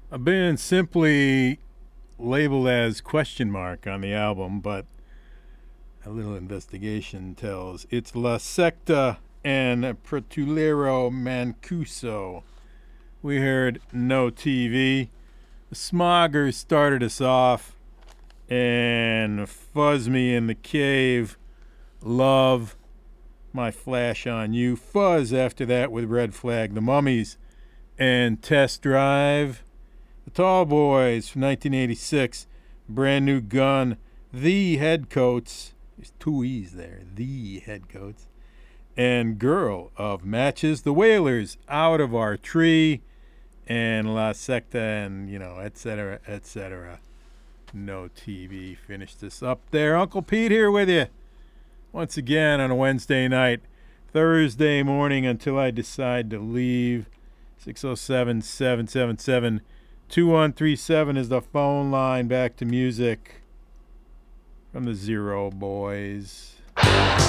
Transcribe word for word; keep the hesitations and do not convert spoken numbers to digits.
A band simply labeled as question mark on the album, but a little investigation tells it's La Secta and Pretulero Mancuso. We heard No T V. The Smoggers started us off, and Fuzz Me in the Cave, Love, My Flash on You. Fuzz after that with Red Flag, The Mummies, and Test Drive. The Tall Boys from nineteen eighty-six, Brand New Gun, The Headcoats, there's two E's there, The Headcoats, and Girl of Matches, The Wailers, Out of Our Tree, and La Secta, and, you know, et cetera, et cetera. No T V finished this up there. Uncle Pete here with you once again on a Wednesday night, Thursday morning until I decide to leave. six oh seven, seven seven seven, two one three seven is the phone line. Back to music from the Zero Boys.